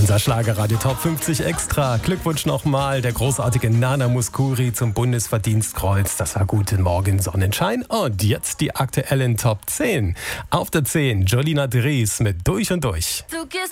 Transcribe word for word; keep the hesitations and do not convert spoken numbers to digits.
Unser Schlagerradio Top fünfzig Extra. Glückwunsch nochmal, der großartige Nana Mouskouri zum Bundesverdienstkreuz. Das war Guten Morgen Sonnenschein. Und jetzt die aktuellen Top zehn. Auf der zehn Jolina Dries mit Durch und Durch.